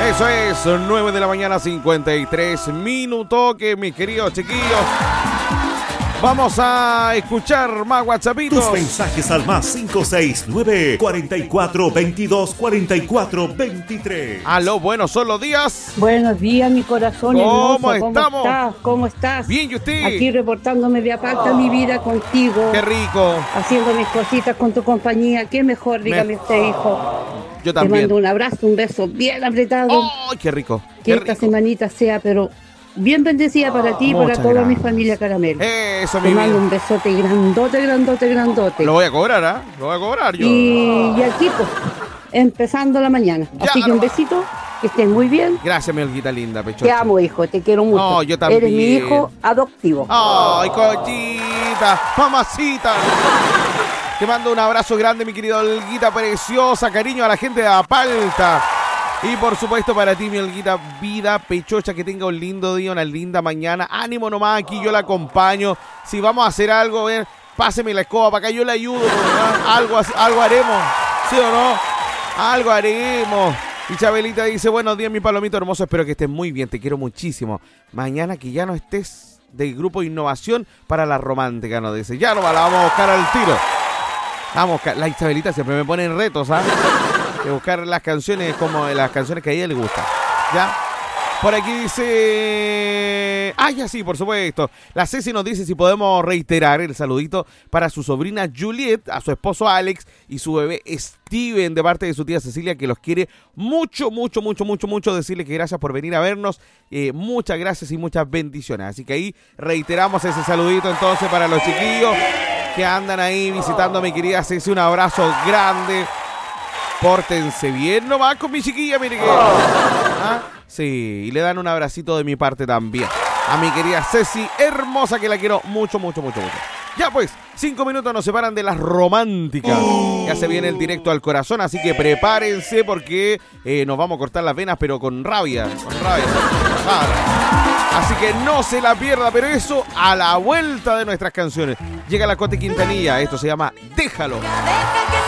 Eso es, 9 de la mañana, 53 minutos, que mis queridos chiquillos. Vamos a escuchar más WhatsAppitos. Tus mensajes al más 569 44 22 44 23. Aló, buenos son los días. Buenos días, mi corazón ¿Cómo hermoso. estamos? ¿Cómo estás? Bien, ¿y usted? Aquí reportándome de aparte mi vida contigo. Qué rico. Haciendo mis cositas con tu compañía. ¿Qué mejor? Dígame usted, hijo. Yo Te también. mando un abrazo, un beso bien apretado. ¡Ay, qué rico! Que Qué esta rico. semanita sea, pero bien bendecida para ti y para Muchas toda mi gracias. familia Caramelo. Eso, Te mi mando vida. un besote grandote, grandote, grandote. Lo voy a cobrar, ¿ah? Lo voy a cobrar yo. Y aquí, pues, empezando la mañana. Ya, Así que un nomás. besito, que estés muy bien. Gracias, mi Olguita linda, pechocha. Te amo, hijo, te quiero mucho. No, yo también. Eres mi hijo adoptivo. ¡Ay, cochita! ¡Mamacita! Te mando un abrazo grande, mi querida Olguita preciosa. Cariño a la gente de Apalta. Y por supuesto para ti, mi Olguita vida pechocha, que tenga un lindo día, una linda mañana. Ánimo nomás, aquí yo la acompaño. Si vamos a hacer algo, ven, páseme la escoba para acá, yo le ayudo. ¿No? Algo haremos, ¿sí o no? Algo haremos. Y Chabelita dice, buenos días, mi palomito hermoso, espero que estés muy bien, te quiero muchísimo. Mañana que ya no estés del grupo Innovación para la Romántica, nos dice. Ya no la vamos a buscar al tiro. Vamos, la Isabelita siempre me pone en retos, ¿ah? De buscar las canciones como las canciones que a ella le gustan. ¿Ya? Por aquí dice... Ah, ya sí, por supuesto. La Ceci nos dice si podemos reiterar el saludito para su sobrina Juliet, a su esposo Alex y su bebé Steven, de parte de su tía Cecilia, que los quiere mucho, mucho, mucho, mucho, mucho. Decirle que gracias por venir a vernos. Muchas gracias y muchas bendiciones. Así que ahí reiteramos ese saludito entonces para los chiquillos que andan ahí visitando a mi querida Ceci. Un abrazo grande. Pórtense bien nomás con mi chiquilla, mire que... ¿Ah? Sí, y le dan un abracito de mi parte también. A mi querida Ceci, hermosa, que la quiero mucho, mucho, mucho, mucho. Ya pues, 5 minutos nos separan de las románticas. Ya se viene el directo al corazón, así que prepárense porque nos vamos a cortar las venas, pero con rabia, con rabia. Claro. Así que no se la pierda, pero eso a la vuelta de nuestras canciones. Llega la Cote Quintanilla, esto se llama Déjalo.